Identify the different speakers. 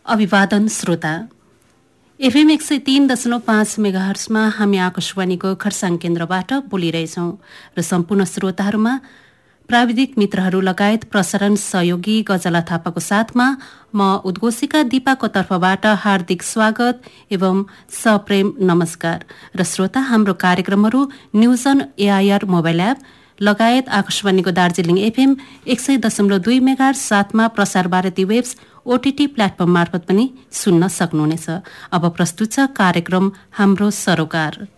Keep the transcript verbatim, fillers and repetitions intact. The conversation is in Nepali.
Speaker 1: अभिवादन श्रोता। एफएम एक सय तीन दशमलव पाँच मेगाहर्समा हामी आकाशवाणीको खरसाङ केन्द्रबाट बोलिरहेछौँ र सम्पूर्ण श्रोताहरूमा प्राविधिक मित्रहरू लगायत प्रसारण सहयोगी गजला थापाको साथमा म उद्घोषिका दीपाको तर्फबाट हार्दिक स्वागत एवं सप्रेम नमस्कार। र श्रोता, हाम्रो कार्यक्रमहरू न्युजन एआईआर मोबाइल एप लगायत आकाशवाणीको दार्जिलिङ एफएम एक सय दशमलव दुई मेगाहर्स साथमा Prasar Bharati webs OTT platform मार्फत पनि सुन्न सक्नुहुनेछ। अब प्रस्तुत छ कार्यक्रम हाम्रो सरोकार।